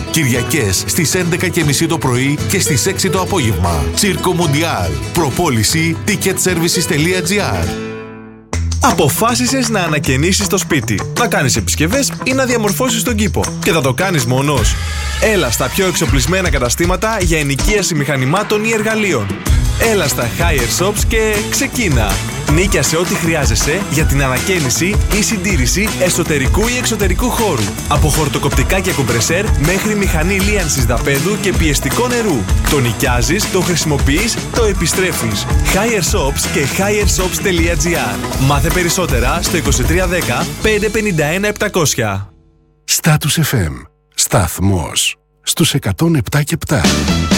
Κυριακές στις 11:30 το πρωί και στις 6 το απόγευμα. Τσίρκο Μουντιάλ. Προπόληση ticketservices.gr. Αποφάσισες να ανακαινήσεις το σπίτι, να κάνεις επισκευές ή να διαμορφώσεις τον κήπο και θα το κάνεις μόνος? Έλα στα πιο εξοπλισμένα καταστήματα για ενοικίαση μηχανημάτων ή εργαλείων. Έλα στα Higher Shops και ξεκίνα. Νίκιασε ό,τι χρειάζεσαι για την ανακαίνιση ή συντήρηση εσωτερικού ή εξωτερικού χώρου. Από χορτοκοπτικά και κομπρεσέρ μέχρι μηχανή λίανσης δαπέδου και πιεστικό νερού. Το νοικιάζεις, το χρησιμοποιείς, το επιστρέφεις. Higher Shops και highershops.gr. Μάθε περισσότερα στο 2310 551 700. Status FM. Σταθμός στους 107 και 7.